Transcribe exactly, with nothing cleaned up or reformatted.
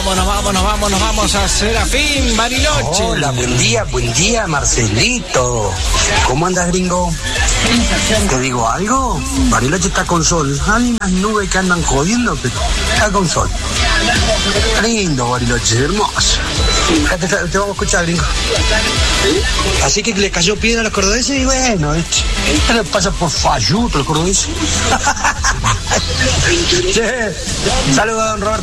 vamos, nos vamos, nos vamos, nos vamos a Serafín, Bariloche. Hola, buen día, buen día, Marcelito. ¿Cómo andas, gringo? ¿Te digo algo? Bariloche está con sol. Hay unas nubes que andan jodiendo, pero está con sol. Lindo Bariloche, hermoso. Acá te, te vamos a escuchar, gringo. Así que le cayó piedra a los cordobeses y bueno, ¿viste? Esto le pasa por falluto los cordobeses. Che, saludos a don Roberto.